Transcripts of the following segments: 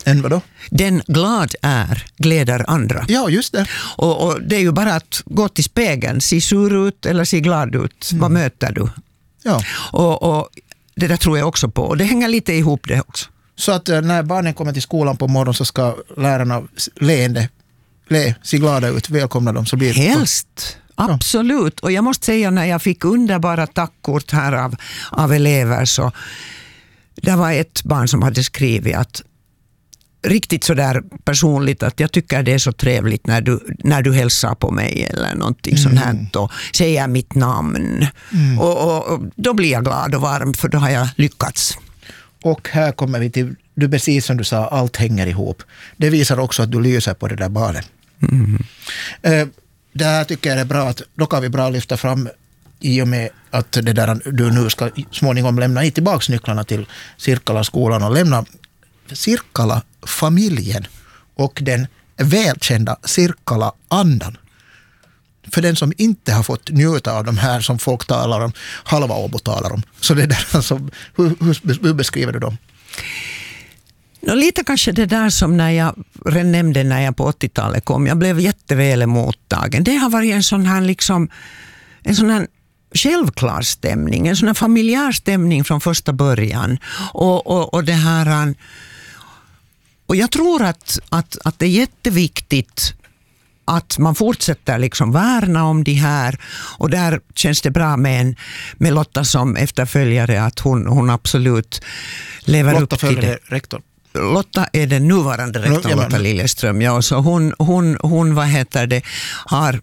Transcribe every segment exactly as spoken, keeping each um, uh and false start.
Än vad då? Den glad är, gläder andra. Ja, just det. Och, och det är ju bara att gå till spegeln, se sur ut eller se glad ut. Mm. Vad möter du? Ja. Och, och det där tror jag också på. Och det hänger lite ihop det också. Så att när barnen kommer till skolan på morgonen så ska lärarna leende, le, se glada ut, välkomna dem. Så blir det. Helst. Absolut. Och jag måste säga, när jag fick underbara tackkort här av, av elever, så det var ett barn som hade skrivit att riktigt så där personligt, att jag tycker det är så trevligt när du, när du hälsar på mig eller någonting mm. sånt här, och säger mitt namn. Mm. Och, och, och då blir jag glad och varm, för då har jag lyckats. Och här kommer vi till, du precis som du sa, allt hänger ihop. Det visar också att du lyser på det där barnet. Mm. Eh, det här tycker jag är bra, att då kan vi bra lyfta fram, i och med att det där, du nu ska småningom lämna hit tillbaka nycklarna till Sirkkala-skolan och lämna Sirkkala-familjen och den välkända Sirkkala-andan. För den som inte har fått njuta av de här som folk talar om, halva Åbo talar om. Så det där, alltså, hur, hur, hur beskriver du dem? No, lite kanske det där som när jag redan nämnde när jag på åttiotalet kom. Jag blev jätteväl mottagen. Det har varit en sån här liksom, en sån här självklar stämning, en sån här familjär stämning från första början. Och, och, och det här, och jag tror att, att, att det är jätteviktigt att man fortsätter liksom värna om de här, och där känns det bra med, en, med Lotta som efterföljare, att hon, hon absolut lever Lotta upp till det. Rektor. Lotta är den nuvarande rektorn, Lotta Liljeström. Ja, så hon, hon, hon vad heter det, har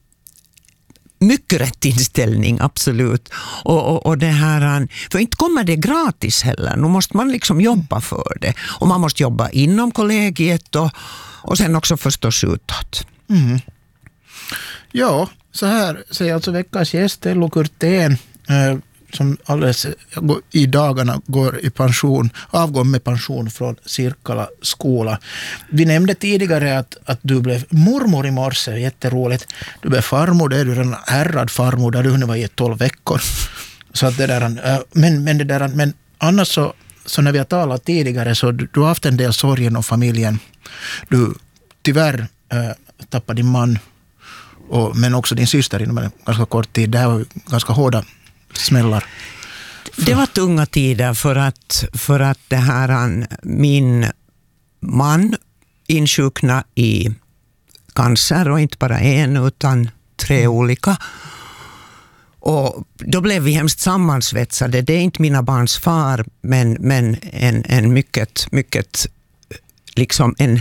mycket rätt inställning, absolut. Och, och, och det här, för inte kommer det gratis heller. Nu måste man liksom jobba för det. Och man måste jobba inom kollegiet och, och sen också förstås utåt. Mm. Ja, så här säger alltså veckans gäst, Ello Kurtén, eh, som alldeles i dagarna går i pension, avgår med pension från Sirkkala skola. Vi nämnde tidigare att, att du blev mormor i morse, jätteroligt. Du blev farmor, det är du en herrad farmor där du nu var i tolv veckor. Så att det där, men, men, det där, men annars så, så när vi har talat tidigare, så du, du har haft en del sorgen om familjen. Du tyvärr äh, tappade din man, och, men också din syster inom en ganska kort tid. Det här var ganska hårda smällar. Det var tunga tider, för att, för att det här, min man insjukna i cancer, och inte bara en utan tre olika. Och då blev vi hemskt sammansvetsade. Det är inte mina barns far, men, men en, en mycket, mycket liksom en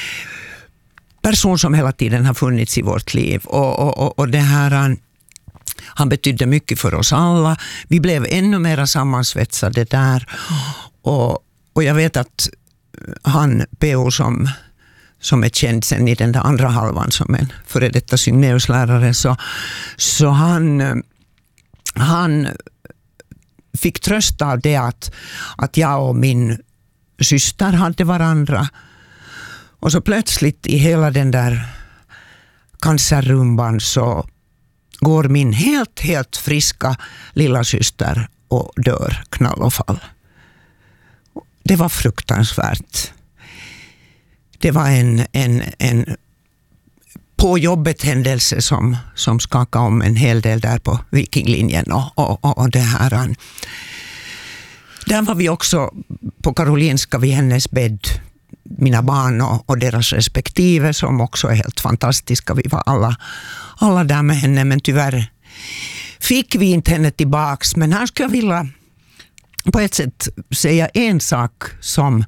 person som hela tiden har funnits i vårt liv. Och, och, och det här, han betydde mycket för oss alla. Vi blev ännu mer sammansvetsade där. Och, och jag vet att han, P O, som, som är känd sen i den där andra halvan som en före detta Synneus-lärare, så, så han, han fick trösta av det att, att jag och min syster hade varandra. Och så plötsligt i hela den där cancerrumban så går min helt, helt friska lilla syster och dör knall och fall. Det var fruktansvärt. Det var en, en, en på jobbet händelse som, som skakade om en hel del där på Vikinglinjen. Och, och, och det här. Där var vi också på Karolinska vid hennes bädd. Mina barn och, och deras respektive, som också är helt fantastiska. Vi var alla, alla där med henne, men tyvärr fick vi inte henne tillbaks. Men här skulle jag vilja på ett sätt säga en sak som,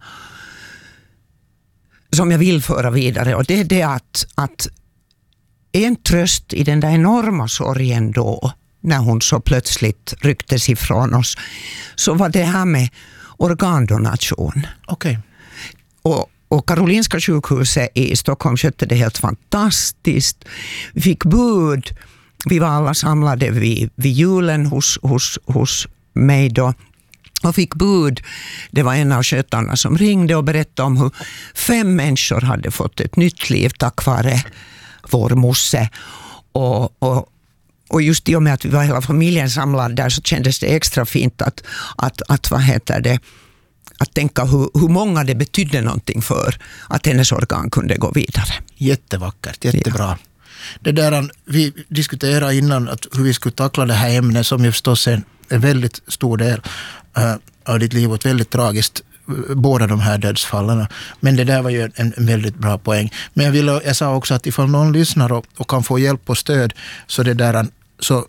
som jag vill föra vidare, och det är det att, att en tröst i den där enorma sorgen då, när hon så plötsligt rycktes ifrån oss, så var det här med organdonation. Okej. Okay. Och, och Karolinska sjukhuset i Stockholm skötte det helt fantastiskt. Vi fick bud. Vi var alla samlade vid, vid julen hos, hos, hos mig då. Och fick bud. Det var en av skötarna som ringde och berättade om hur fem människor hade fått ett nytt liv tack vare vår mosse. Och, och, och just i och med att vi var hela familjen samlad där, så kändes det extra fint att, att, att vad heter det, att tänka hur, hur många det betydde någonting för att hennes organ kunde gå vidare. Jättevackert, jättebra. Ja. Det där, vi diskuterade innan att hur vi skulle tackla det här ämnet som ju förstås är en, en väldigt stor del uh, av ditt liv och ett väldigt tragiskt, båda de här dödsfallen. Men det där var ju en, en väldigt bra poäng. Men jag, vill, jag sa också att ifall någon lyssnar och, och kan få hjälp och stöd så det där, så